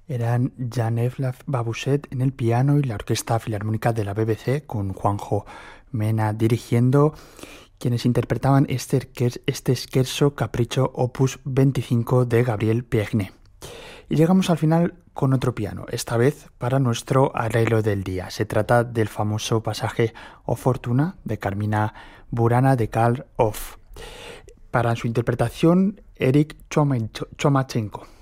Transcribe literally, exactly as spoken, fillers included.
Eran Janev Babusset en el piano y la Orquesta Filarmónica de la B B C con Juanjo Mena dirigiendo, quienes interpretaban este, este scherzo capricho opus veinticinco de Gabriel Piegné. Y llegamos al final con otro piano, esta vez para nuestro arreglo del día. Se trata del famoso pasaje O Fortuna de Carmina Burana de Karl Orff. Para su interpretación, Eric Chomachenko.